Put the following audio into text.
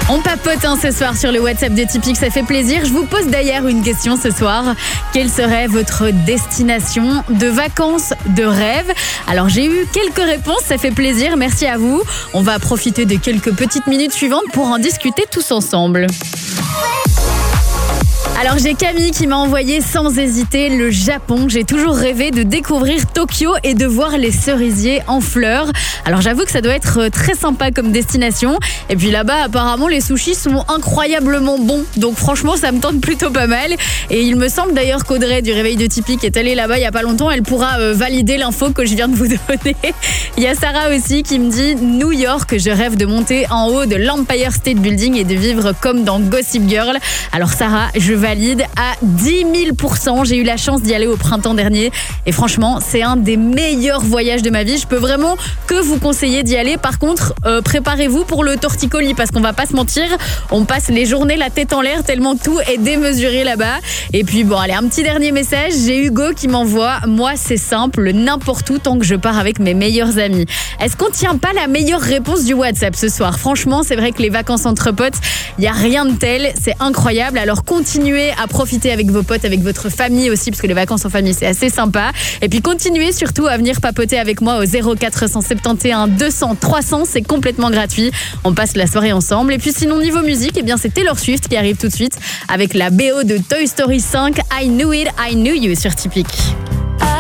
On papote ce soir sur le WhatsApp de Tipeee, ça fait plaisir. Je vous pose d'ailleurs une question ce soir. Quelle serait votre destination de vacances de rêve? Alors j'ai eu quelques réponses, ça fait plaisir, merci à vous. On va profiter de quelques petites minutes suivantes pour en discuter tous ensemble. Alors j'ai Camille qui m'a envoyé sans hésiter le Japon. J'ai toujours rêvé de découvrir Tokyo et de voir les cerisiers en fleurs. Alors j'avoue que ça doit être très sympa comme destination. Et puis là-bas apparemment les sushis sont incroyablement bons. Donc franchement ça me tente plutôt pas mal. Et il me semble d'ailleurs qu'Audrey du Réveil de Tipeee qui est allée là-bas il y a pas longtemps, elle pourra valider l'info que je viens de vous donner. Il y a Sarah aussi qui me dit New York, je rêve de monter en haut de l'Empire State Building et de vivre comme dans Gossip Girl. Alors Sarah, je valide à 10 000%. J'ai eu la chance d'y aller au printemps dernier et franchement, c'est un des meilleurs voyages de ma vie. Je peux vraiment que vous conseiller d'y aller. Par contre, préparez-vous pour le torticolis parce qu'on va pas se mentir, on passe les journées la tête en l'air tellement tout est démesuré là-bas. Et puis bon, allez, un petit dernier message. J'ai Hugo qui m'envoie moi, c'est simple, n'importe où tant que je pars avec mes meilleurs amis. Est-ce qu'on tient pas la meilleure réponse du WhatsApp ce soir? Franchement, c'est vrai que les vacances entre potes, il y a rien de tel, c'est incroyable. Alors continuez à profiter avec vos potes, avec votre famille aussi, parce que les vacances en famille, c'est assez sympa. Et puis continuez surtout à venir papoter avec moi au 0471 200 300, c'est complètement gratuit. On passe la soirée ensemble. Et puis sinon, niveau musique, eh bien c'est Taylor Swift qui arrive tout de suite avec la BO de Toy Story 5, I Knew It, I Knew You sur Tipeee.